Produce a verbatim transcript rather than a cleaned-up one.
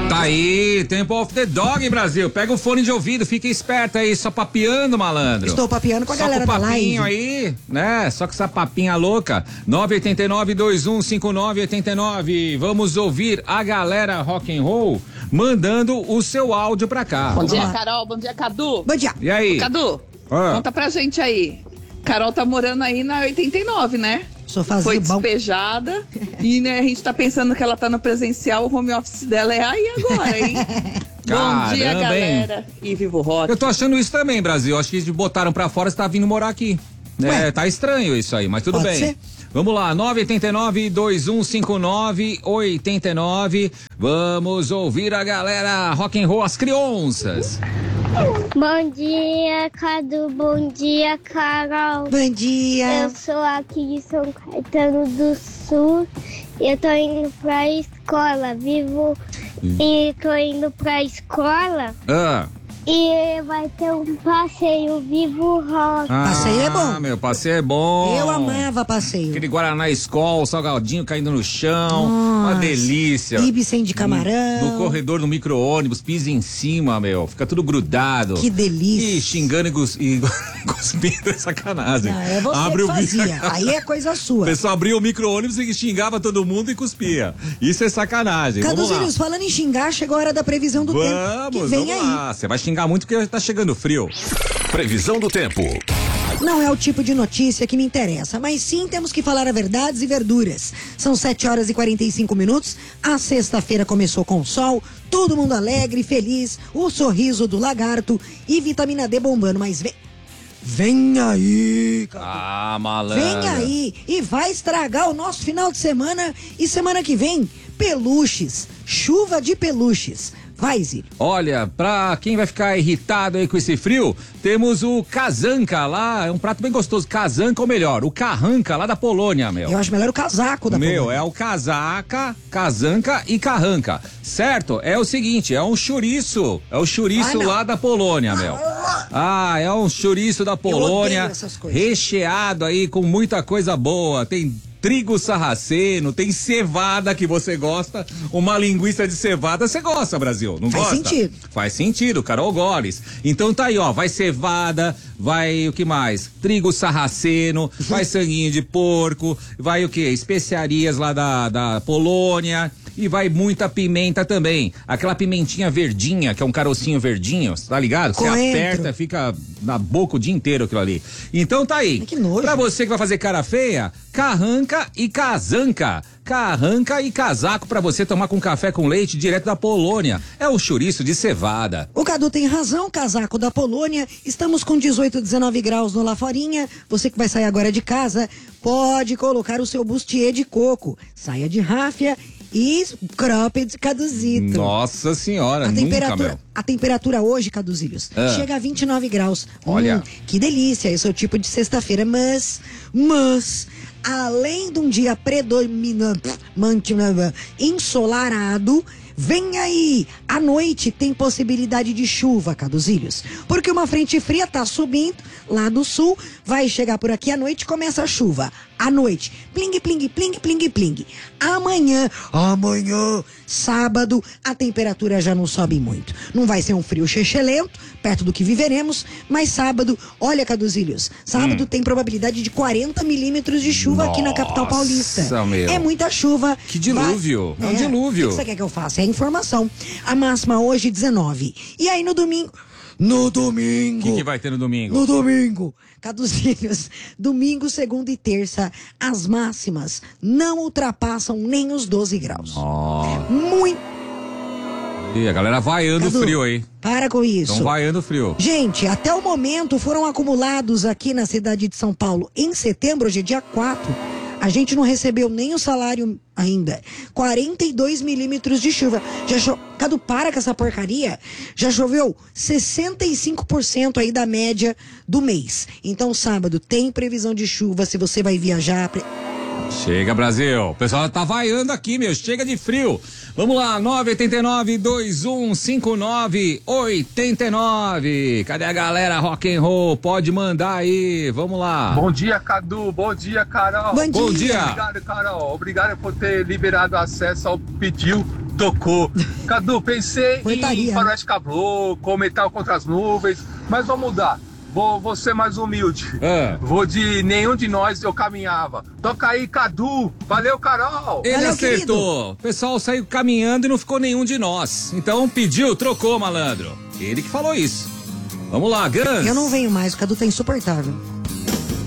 Tá aí, Temple of the Dog, Brasil. Pega o fone de ouvido, fica esperto aí, só papeando, malandro. Estou papeando com a só galera com da live. papinho aí, né? Só com essa papinha louca. nove oito nove, dois um cinco nove oito nove. Vamos ouvir a galera rock and roll mandando o seu áudio pra cá. Bom dia, Carol. Bom dia, Cadu. Bom dia. E aí? Cadu, Ah. conta pra gente aí. Carol tá morando aí na oitenta e nove, né? Sofazinho Foi bom. despejada e né, a gente tá pensando que ela tá no presencial, o home office dela é aí agora, hein? Bom dia, Caramba, galera. E viva o rock. Eu tô achando isso também, Brasil. Acho que eles botaram pra fora, você tá vindo morar aqui. É, tá estranho isso aí, mas tudo Pode bem. ser. Vamos lá, nove oito nove, dois um cinco nove oito nove. Vamos ouvir a galera rock and roll, as crianças. Bom dia, Cadu. Bom dia, Carol. Bom dia. Eu sou aqui de São Caetano do Sul. Eu tô indo pra escola, vivo. E tô indo pra escola. Ah. E vai ter um passeio Vivo Rock. Passeio é bom. Ah, meu, passeio é bom. Eu amava passeio. Aquele Guaraná Skol, salgadinho caindo no chão. Nossa. Uma delícia. Ibsen de camarão. No, no corredor, no micro-ônibus, pisa em cima, meu. Fica tudo grudado. Que delícia. E xingando e, cus, e cuspindo é sacanagem. Não, é você Abre que o fazia. Aí é coisa O sua. pessoal abria o micro-ônibus e xingava todo mundo e cuspia. Isso é sacanagem. Vamos lá. Caduzinhos, falando em xingar, chegou a hora da previsão do tempo. Que Vamos, vem vamos aí. lá. Você vai xingar muito porque tá chegando frio. Previsão do tempo. Não é o tipo de notícia que me interessa, mas sim temos que falar a verdades e verduras. São sete horas e quarenta e cinco minutos, a sexta-feira começou com sol, todo mundo alegre, feliz, o sorriso do lagarto e vitamina D bombando, mas vem... Vem aí, cara. Ah, malandro. Vem aí e vai estragar o nosso final de semana e semana que vem, peluches, chuva de peluches. Vai, Zílio. Olha, pra quem vai ficar irritado aí com esse frio, temos o Kazanka lá, é um prato bem gostoso. Kazanka, ou melhor, o Carranca lá da Polônia, meu. Eu acho melhor o casaco da Meu, Polônia. é o casaca, Kazanka e Carranca, certo? É o seguinte, é um chouriço, é o chouriço Ah, não. lá da Polônia, meu. Ah, é um chouriço da Polônia, odeio essas coisas. recheado aí com muita coisa boa, tem trigo sarraceno, tem cevada que você gosta, uma linguiça de cevada você gosta, Brasil, não Faz gosta? sentido. Faz sentido, Carol Goles. Então tá aí, ó, vai cevada, vai o que mais? Trigo sarraceno, vai sanguinho de porco, vai o que? Especiarias lá da, da Polônia e vai muita pimenta também. Aquela pimentinha verdinha, que é um carocinho verdinho, tá ligado? Você Coentro. aperta, fica na boca o dia inteiro aquilo ali. Então tá aí. Ai, que nojo. Pra você que vai fazer cara feia, Carranca e Kazanka. Carranca e casaco pra você tomar com café com leite direto da Polônia. É o chouriço de cevada. O Cadu tem razão, casaco da Polônia. Estamos com dezoito, dezenove graus no Laforinha. Você que vai sair agora de casa, pode colocar o seu bustier de coco, saia de ráfia e cropped Caduzito. Nossa senhora, A nunca, temperatura, meu. a temperatura hoje, Caduzílios, Ah. chega a vinte e nove graus. Olha. Hum, que delícia, esse é o tipo de sexta-feira, mas, mas, além de um dia predominante, ensolarado, vem aí, à noite tem possibilidade de chuva, Caduzílios, porque uma frente fria tá subindo lá do sul, vai chegar por aqui à noite e começa a chuva. À noite, pling, pling, pling, pling, pling. Amanhã, amanhã, sábado, a temperatura já não sobe muito. Não vai ser um frio chechelento, perto do que viveremos, mas sábado, olha, Caduzílios, sábado Hum. tem probabilidade de quarenta milímetros de chuva aqui na capital Nossa, paulista. meu. É muita chuva. Que dilúvio, é um dilúvio. O que você quer que eu faça? É informação. A máxima hoje, dezenove. E aí no domingo... No domingo... O que, que vai ter no domingo? No domingo, Caduzinhos, domingo, segunda e terça, as máximas não ultrapassam nem os doze graus. Ó. Muito. E a galera vaiando o Cadu, frio aí. Para com isso. Estão vaiando o frio. Gente, até o momento foram acumulados aqui na cidade de São Paulo, em setembro, hoje é dia quatro. A gente não recebeu nem o salário ainda. quarenta e dois milímetros de chuva. Já cho... Cadu, para com essa porcaria. Já choveu sessenta e cinco por cento aí da média do mês. Então, sábado tem previsão de chuva. Se você vai viajar... Pre... Chega, Brasil. O pessoal tá vaiando aqui, meu. Chega de frio. Vamos lá, nove oito nove, dois um cinco nove oito nove. Cadê a galera rock and roll? Pode mandar aí. Vamos lá. Bom dia, Cadu. Bom dia, Carol. Bom dia. Bom dia. Obrigado, Carol. Obrigado por ter liberado acesso ao pediu, tocou. Cadu, pensei Portaria. em Faroeste Caboclo, com Metal contra as Nuvens, mas vou mudar. Vou, vou ser mais humilde. Ah. Vou de Nenhum de Nós Eu Caminhava. Toca aí, Cadu. Valeu, Carol. Ele Valeu, acertou. O pessoal saiu caminhando e não ficou nenhum de nós. Então pediu, trocou, malandro. Ele que falou isso. Vamos lá, Gans. Eu não venho mais, o Cadu tá insuportável.